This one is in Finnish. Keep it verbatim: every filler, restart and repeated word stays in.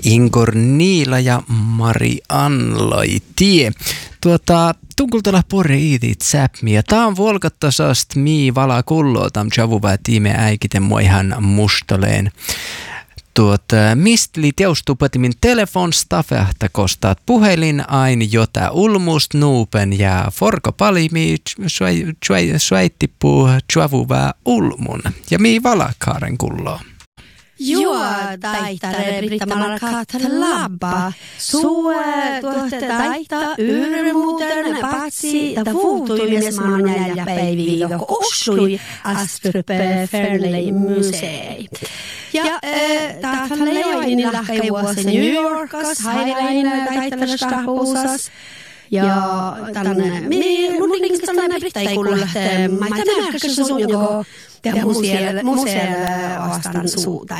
Ingor Niila ja Mari Anloi-tie. Tuota, tunkultala porre iiti tsäpmiä. Tää on volkattasast mii vala kullotam javuvää tiime äikiten mua ihan mustoleen. Tuota, mistli teustupatimin telefon stafehta kostaat puhelin ain jota ulmust nuupen ja forko palimi sväittipuu javuvää ulmun. Ja mii valakaaren kulloa. Joo, taittare Britta-Mara Labba. Suu tuotte taittaa yrmuuten patsi ta fuutuimismaan neljä päiviä, kun osui Astrupe Fairley Musei. Ja tahthalle joinin lahkai vuosi New Yorkas, hailain taittelasta huusas. Ja tänne, mun linkistä tänne Britta-ikulle, mä en tiedä, sun joko museelle vastaan suuta.